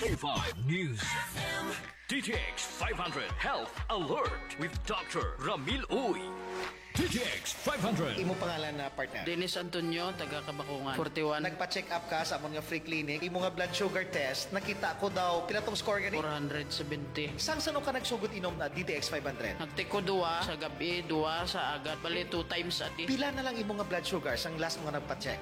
5 News. DTX 500 Health Alert with Dr. Ramil Uy. DTX 500. Imo pangalan na partner? Dennis Antonio, taga Kabakungan. 41. Nagpa-check up ka sa amon nga free clinic. Imo nga blood sugar test, nakita ko daw pila tong score gani? 470. Saan ka nagsugod inom na DTX 500? Nagtiko 2 sa gabi, 2 sa agat. Bali 2 times a day. Pila na lang imo nga blood sugar sang last mo nga nagpa-check?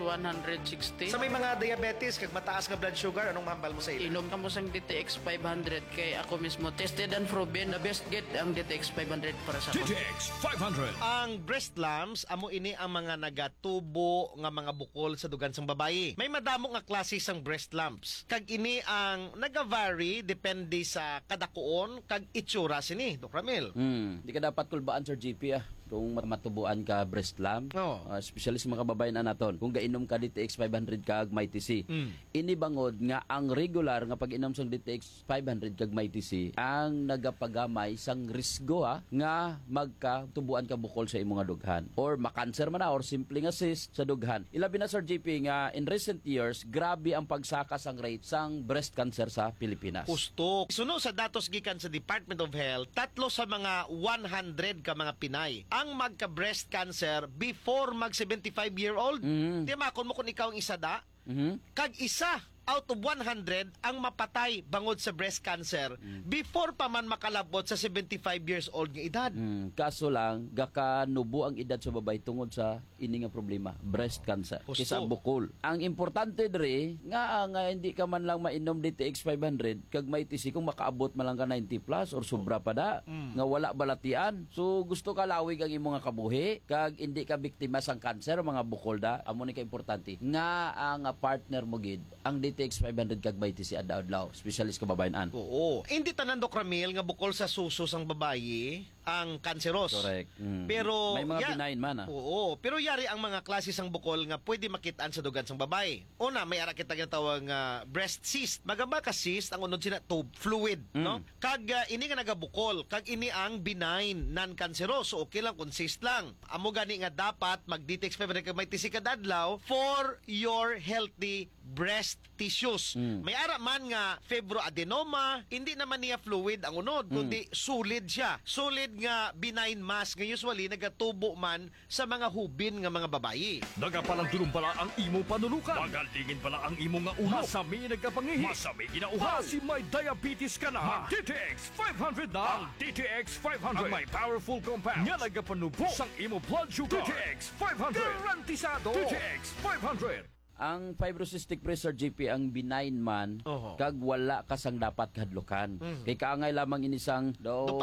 160. Sa may mga diabetes kag mataas nga blood sugar, anong mahambal mo sa ila? Inom ka mo sang DTX 500 kay ako mismo tested and proven na best get ang DTX 500 para sa ako. DTX 500. Ang breast lumps, amo ini ang mga nagatubo nga mga bukol sa dugan sang babayi. May madamo nga klase sang breast lumps. Kag ini ang nagavary depende sa kadakuon kag itsura sini, Dok Ramil. Di ka dapat kulbaan, Sir GP, kung matubuan ka breast lump. Oo. Especially sa mga kababayan na naton. Kung gainom ka DTX 500 kag may TC. Ini bangod nga ang regular nga pag-inom sang DTX 500 kag may TC ang nagapagamay sang risgo nga magkatubuan ka bukol sa imong nga dughan or makanser man na or simple nga cyst sa dughan. Ilabi na, Sir GP, nga in recent years grabe ang pagsaka sang rate sang breast cancer sa Pilipinas. Gusto. Suno sa datos gikan sa Department of Health, 3 sa mga 100 ka mga Pinay ang magka-breast cancer before mag 75-year-old. Di makon mo kung ikaw ang isa da, kag isa out of 100 ang mapatay bangod sa breast cancer before pa man makalabot sa 75 years old nga edad. Kaso lang, gakanubo ang edad sa babay tungod sa ini nga problema, breast cancer. Gusto. Kisa bukol. Ang importante dre, nga hindi ka man lang mainom DTX 500, kag may TC kung makaabot man lang ka 90 plus or sobra pa da, nga wala balatian. So gusto ka lawig ang imong nga kabuhi, kag hindi ka biktima sang cancer, mga bukol da, amo ni ka importante. Nga ang partner mo gid, ang DTX 500 kag may TC adlaw-adlaw, specialist kababayan-an. Oo. Hindi tanan, Dok Ramil, nga bukol sa suso sang babayi ang kanseros. Correct. Pero may mga benign man Oo. Pero yari ang mga klase sang bukol nga pwede makitaan sa dugan sang babae. Una, may ara kita ginatawag nga breast cyst. Magamba ka cyst, ang unod sina tube fluid, no? Kag ini nga nagabukol, kag ini ang benign non-cancerous. So okay lang kung cyst lang. Amo gani nga dapat mag-DTX 500 kag may TC kada adlaw for your healthy breast tissues. May ara man nga fibroadenoma, hindi naman niya fluid ang unod, kundi solid siya. Solid nga benign mass nga usually nagatubo man sa mga hubin nga mga babayi. Nagapalang pala ang imo panulukan. Magalingin pala ang imo nga ulo. Masami nagkapangihi. Masami ginauha. Si may diabetes ka na. DTX 500 na. Ang DTX 500. Ang may powerful compound. Nga nagapanubo sang imo blood sugar. DTX 500. Garantisado. DTX 500. Ang fibrocystic breast, Sir GP, ang benign man, kag wala kasang dapat kahadlukan. Kay kaangay lamang inisang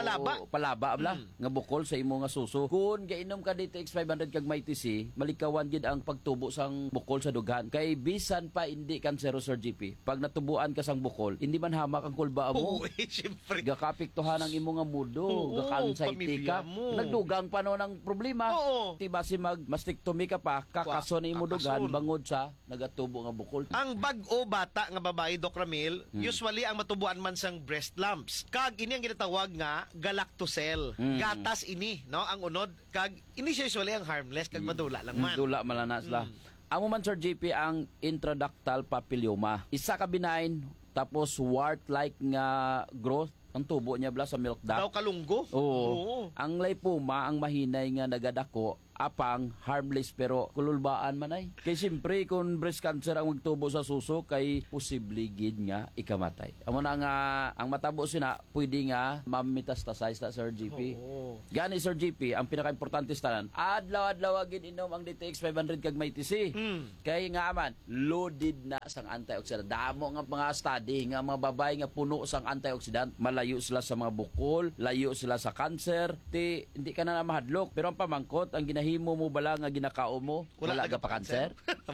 palaba nga bukol sa imo nga suso. Kung gainom ka DTX 500 kag may TC, malikawan gid ang pagtubo sang bukol sa dughan. Kay bisan pa hindi kansero, Sir GP, pag natubuan ka sang bukol, hindi man hamak ang kulba mo. Siyempre. Gakapiktuhan ang imo nga mudo, gaka-anxiety ka, nagdugang pa no ng problema. Tiba si mag-mastectomy ka pa, kakaso ni imo dughan bangod sa nagatubo nga bukol. Ang bag-o bata nga babae, Dok Ramil, usually ang matubuan man sang breast lumps. Kag ini ang ginatawag nga galactocell. Gatas ini, no? Ang unod. Kag ini siya usually ang harmless kag madula lang man. Dula malanas la. Amo man, Sir GP, ang intraductal papilloma. Isa ka benign, tapos wart-like nga growth ang tubo niya sa milk duct. Daw kalunggo? Oo. Ang lipoma, ang mahinay nga nagadako, apang harmless pero kululbaan man ay. Kay siyempre kung breast cancer ang magtubo sa suso kay posible gid nga ikamatay. Amo na nga ang matabo sina pwede nga ma-metastasize na, Sir GP. Gani, Sir GP, ang pinaka-importante tanan, adlaw-adlaw gid inom ang DTX 500 kag may TC. Kay nga man loaded na sang antioxidant. Damo nga mga study nga mga babae nga puno sang antioxidant, malayo sila sa mga bukol, layo sila sa cancer, hindi ka na mahadlok. Pero ang pamangkot, ang himo mo bala nga ginakao mo wala ka pa cancer.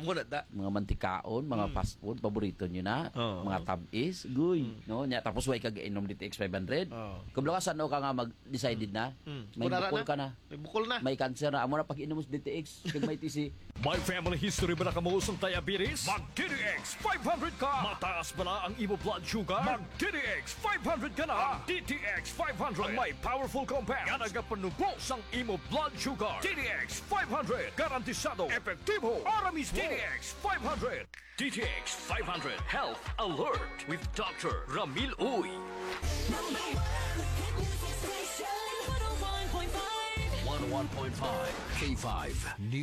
Mga mantikaon, mga fast food paborito nyo na, mga tamis guy, no nya tapos way kag inom DTX 500. Kung ka ka nga mag-decided na may bukol ka na, may cancer na, amo na pag inom mo DTX kag may TC. May family history ba na kamuusong diabetes? Mag-DTX 500 ka! Mataas ba na ang imo blood sugar? Mag-DTX 500 ka na! DTX 500 ang may powerful compound nga nagapanubo sang imo blood sugar. DTX DTX 500. Garantisado, efektibo, para mismo. DTX 500. DTX 500 Health Alert with Dr. Ramil Uy. Number 1 hit music station, 101.5. 101.5 K5 News.